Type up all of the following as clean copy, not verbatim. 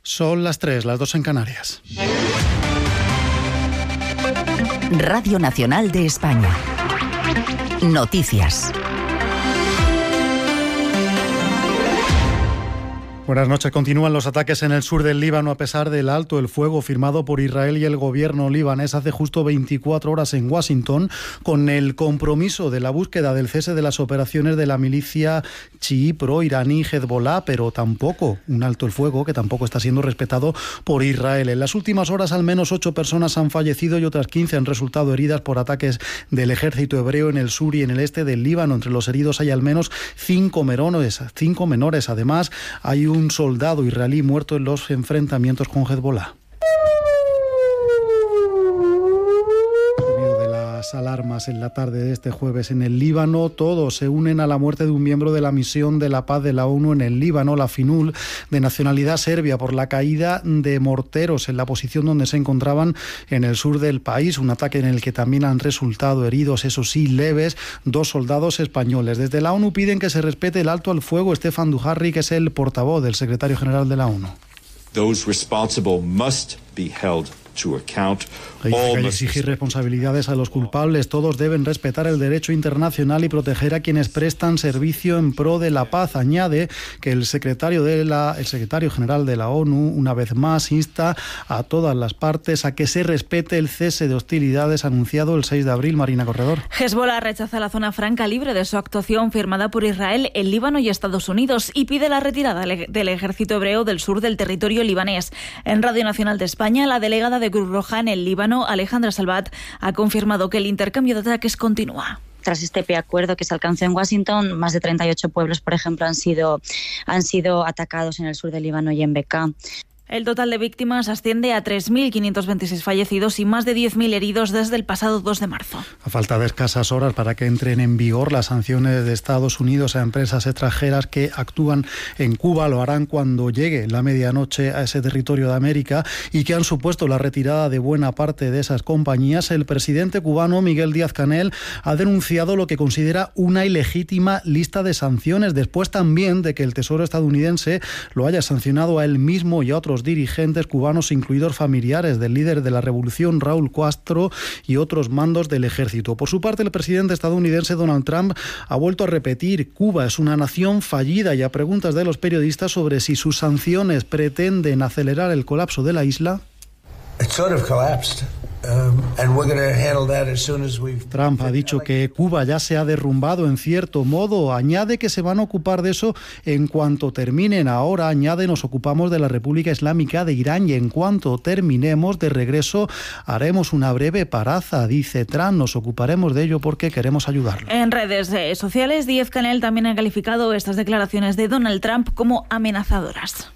Son las 3, las 2 en Canarias. Radio Nacional de España. Noticias. Buenas noches. Continúan los ataques en el sur del Líbano a pesar del alto el fuego firmado por Israel y el gobierno libanés hace justo 24 horas en Washington, con el compromiso de la búsqueda del cese de las operaciones de la milicia chií pro-iraní Hezbollah, pero tampoco un alto el fuego que tampoco está siendo respetado por Israel. En las últimas horas al menos 8 personas han fallecido y otras 15 han resultado heridas por ataques del ejército hebreo en el sur y en el este del Líbano. Entre los heridos hay al menos 5 menores. Además, hay un soldado israelí muerto en los enfrentamientos con Hezbollah. Las alarmas en la tarde de este jueves en el Líbano. Todos se unen a la muerte de un miembro de la misión de la paz de la ONU en el Líbano, la FINUL, de nacionalidad serbia, por la caída de morteros en la posición donde se encontraban en el sur del país. Un ataque en el que también han resultado heridos, eso sí, leves, 2 soldados españoles. Desde la ONU piden que se respete el alto al fuego. Stefan Dujarric es el portavoz del secretario general de la ONU. Those responsible must be held to account. Hay que exigir responsabilidades a los culpables. Todos deben respetar el derecho internacional y proteger a quienes prestan servicio en pro de la paz. Añade que el secretario general de la ONU, una vez más, insta a todas las partes a que se respete el cese de hostilidades anunciado el 6 de abril. Marina Corredor. Hezbollah rechaza la zona franca libre de su actuación firmada por Israel, el Líbano y Estados Unidos y pide la retirada del ejército hebreo del sur del territorio libanés. En Radio Nacional de España, la delegada de Cruz Roja en el Líbano, Alejandra Salvat, ha confirmado que el intercambio de ataques continúa. Tras este preacuerdo que se alcanzó en Washington, más de 38 pueblos, por ejemplo, han sido atacados en el sur del Líbano y en Bekaa. El total de víctimas asciende a 3.526 fallecidos y más de 10.000 heridos desde el pasado 2 de marzo. A falta de escasas horas para que entren en vigor las sanciones de Estados Unidos a empresas extranjeras que actúan en Cuba, lo harán cuando llegue la medianoche a ese territorio de América y que han supuesto la retirada de buena parte de esas compañías. El presidente cubano Miguel Díaz-Canel ha denunciado lo que considera una ilegítima lista de sanciones, después también de que el Tesoro estadounidense lo haya sancionado a él mismo y a otros dirigentes cubanos, incluidos familiares del líder de la revolución Raúl Castro y otros mandos del ejército. Por su parte, el presidente estadounidense Donald Trump ha vuelto a repetir: Cuba es una nación fallida, y a preguntas de los periodistas sobre si sus sanciones pretenden acelerar el colapso de la isla, Trump ha dicho que Cuba ya se ha derrumbado en cierto modo. Añade que se van a ocupar de eso en cuanto terminen. Ahora, añade, nos ocupamos de la República Islámica de Irán y en cuanto terminemos, de regreso haremos una breve paraza. Dice Trump, nos ocuparemos de ello porque queremos ayudarlo. En redes sociales, Díaz-Canel también ha calificado estas declaraciones de Donald Trump como amenazadoras.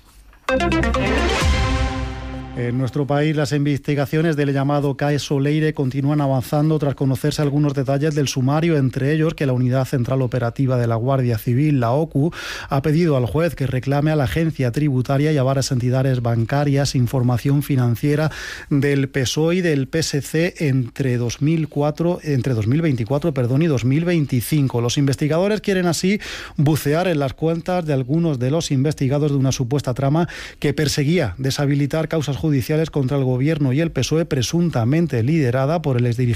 En nuestro país, las investigaciones del llamado caso Leire continúan avanzando tras conocerse algunos detalles del sumario, entre ellos que la Unidad Central Operativa de la Guardia Civil, la OCU, ha pedido al juez que reclame a la agencia tributaria y a varias entidades bancarias información financiera del PSOE y del PSC entre 2024 y 2025. Los investigadores quieren así bucear en las cuentas de algunos de los investigados de una supuesta trama que perseguía deshabilitar causas judiciales contra el gobierno y el PSOE, presuntamente liderada por el exdirigente